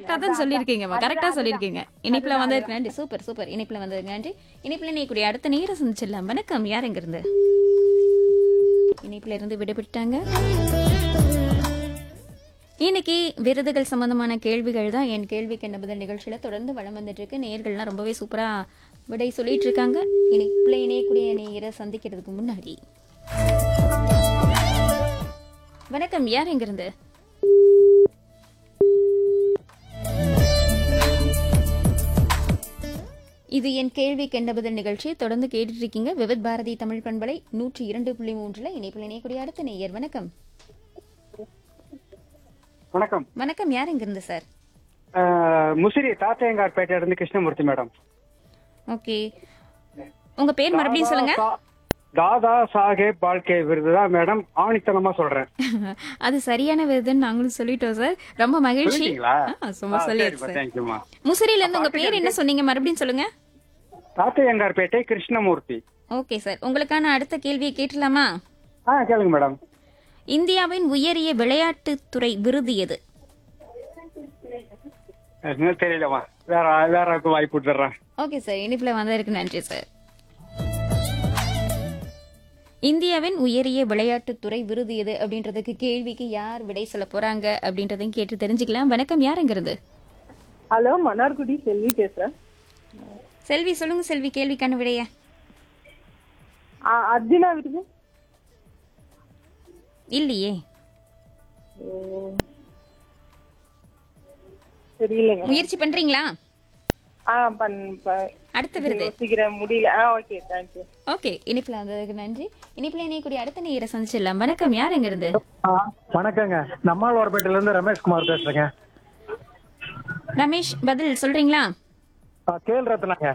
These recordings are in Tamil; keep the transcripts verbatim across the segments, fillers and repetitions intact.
கரெக்டா தான் சொல்லியிருக்கீங்கம்மா, கரெக்டா சொல்லியிருக்கீங்க. இனிப்புல வந்ததுக்கு நன்றி. Super super. இனிப்புல வந்ததுக்கு நன்றி. இனிப்புல நீ கூடிய அடுத்த நேரம் சந்திச்சிடலாம். வணக்கம், யார் எங்க இருந்து? இனிப்புல இருந்து விடுபட்டாங்க. இன்னைக்கு விருதுகள் சம்பந்தமான கேள்விகள் தான் என் கேள்விக்கு என்ன பதில் நிகழ்ச்சியில தொடர்ந்து வளம் வந்துட்டு இருக்கு. நேயர்கள்லாம் ரொம்பவே சூப்பரா விடை சொல்லிட்டு இருக்காங்க. இனிப்புல இணையக்கூடிய நேயரை சந்திக்கிறதுக்கு முன்னாடி வணக்கம், யார் எங்க இருந்து? இது என் கேள்விக்கு என்ன பதில் நிகழ்ச்சி தொடர்ந்து கேட்டுட்டு இருக்கீங்க. விவித் பாரதி தமிழ் பண்பலை நூற்றி இரண்டு புள்ளி மூன்றுல இணைப்பில் இணையக்கூடிய அடுத்த நேயர். வணக்கம். வணக்கம். வணக்கம், யார் எங்க இருந்து சார்? முசிறி தாத்தையங்கார்பேட்டையில இருந்து கிருஷ்ணமூர்த்தி மேடம். ஓகே, உங்க பேர் மறுபடியும் சொல்லுங்க. தாதா சாஹேப் பால்கே விருது தான் மேடம், ஆணித்தனமா சொல்றேன். அது சரியான விருதுன்னு நாங்களும் சொல்லிட்டோம் சார். ரொம்ப மகிழ்ச்சி. சும்மா சொல்லிடுறேன். முசிறில இருந்து உங்க பேர் என்ன சொன்னீங்க, மறுபடியும் சொல்லுங்க. தாத்தையங்கார்பேட்டை கிருஷ்ணமூர்த்தி. ஓகே சார், உங்களுக்கான அடுத்த கேள்வியை கேட்டலாமா? ஆ கேளுங்க மேடம். இந்தியாவின் உயரிய விளையாட்டுத்துறை விருது எது? தெரியலமா, வேற வேற வாய்ப்பு கொடுத்துறேன். ஓகே சார், இனிப்புல வந்ததற்கு நன்றி சார். இந்தியாவின் உயரிய விளையாட்டுத்துறை விருது எது அப்படின்றதுக்கு கேள்விக்கு யார் விடை சொல்ல போறாங்க அப்படின்றதையும் கேட்டு தெரிஞ்சுக்கலாம். வணக்கம், யார் எங்க இருந்து? ஹலோ, மன்னார்குடி செல்வி பேசுறேன். செல்வி சொல்லுங்க செல்வி, கேள்விக்கான விடைய. அர்ஜுனா விருது இல்லையே. தெரியலங்க. முயற்சி பண்றீங்களா? அடுத்த விருது முடியல. Okay, thank you. ஓகே, இனிப்புல வந்ததுக்கு நன்றி. இனிப்புல இணையக்கூடிய அடுத்த நேயரை சந்திச்சிடலாம். வணக்கம், யார் எங்க இருந்து? வணக்கங்க, நம்மாழ்வார்பேட்டையில இருந்து ரமேஷ்குமார் பேசுறேங்க. ரமேஷ், பதில் சொல்றீங்களா? கேல் ரத்னாங்க.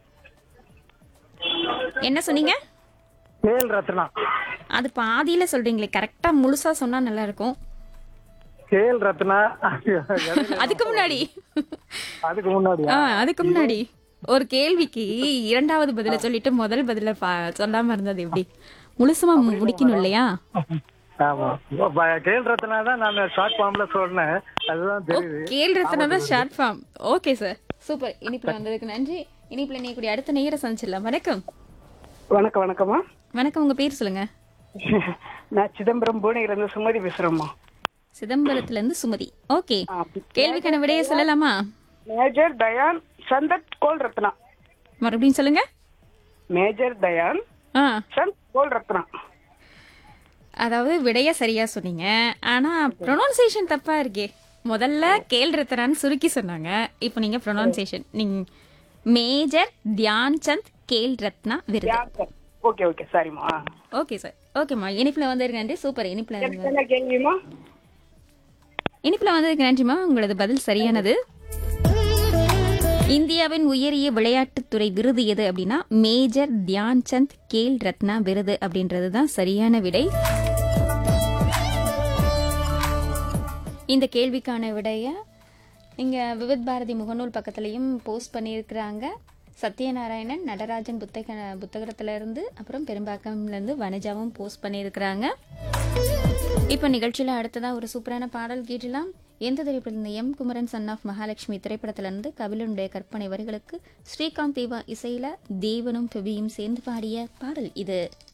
என்ன சொன்னீங்க? கேல் ரத்னா. அது பாதியில சொல்றீங்களே, கரெக்டா முழுசா சொன்னா நல்லா இருக்கும். கேல் ரத்னா. அதுக்கு முன்னாடி அதுக்கு முன்னாடி அதுக்கு முன்னாடி ஒரு கேள்விக்கு இரண்டாவது பதில சொல்லிட்டு முதல் பதில சொல்லாம இருந்தது எப்படி? முழுசுமா முடிக்கணும் இல்லையா? ஆமா, கேல் ரத்னா தான் நான் ஷார்ட் ஃபார்ம்ல சொன்னேன். அதுதான் தெரியுது. கேல் ரத்னா தான் short form. Okay sir, super. இனிப்புல வந்ததுக்கு நன்றி. இனிப்புல நீ கூடிய அடுத்த நேயரை சந்திச்சிடலாம். வணக்கம். வணக்கம். வணக்கம்மா. வணக்கம், உங்க பேர் சொல்லுங்க. நான் சிதம்பரம் புவனகிரில இருந்து சுமதி பேசுறேம்மா. சிதம்பரத்துல இருந்து சுமதி. ஓகே, கேள்விக்கான விடையை சொல்லலாமா? மேஜர் தயான் சந்தத் கோல் ரத்னா. மறுபடியும் சொல்லுங்க. மேஜர் தயான் சந்த் கோல் ரத்னா. அதாவது விடைய சரியா சொன்னீங்க, ஆனா ப்ரொனவுன்சியேஷன் தப்பா இருக்கே. முதல்ல கேல் ரத்னான்னு சுருக்கி சொன்னாங்க, இப்போ நீங்க ப்ரொனவுன்சியேஷன். நீங்க மேஜர் தியான் சந்த் கேல் ரத்னா விருது. Okay okay, சாரிமா. Okay sir. ஓகேம்மா, இனிப்புல வந்ததுக்கு நன்றி. சூப்பர். இனிப்புல கேள்விமா இனிப்புல வந்ததுக்கு நன்றிமா. உங்களது பதில் சரியானது. இந்தியாவின் உயரிய விளையாட்டுத்துறை விருது எது அப்படின்னா மேஜர் தியான் சந்த் கேல் ரத்னா விருது அப்படின்றது தான் சரியான விடை. இந்த கேள்விக்கான விடைய இங்க விவித் பாரதி முகநூல் பக்கத்திலையும் போஸ்ட் பண்ணியிருக்கிறாங்க. சத்யநாராயணன் நடராஜன் புத்தக புத்தகத்துல இருந்து, அப்புறம் பெரும்பாக்கம்ல இருந்து வனஜாவும் போஸ்ட் பண்ணியிருக்கிறாங்க. இப்ப நிகழ்ச்சியில அடுத்ததா ஒரு சூப்பரான பாடல் கேட்டலாம். எந்த திரைப்படத்தில்? M Kumaran son of Mahalakshmi திரைப்படத்துல இருந்து கபிலனுடைய கற்பனை வரிகளுக்கு ஸ்ரீகாந்த் தேவா இசையில தேவனும் பெபியும் சேர்ந்து பாடிய பாடல் இது.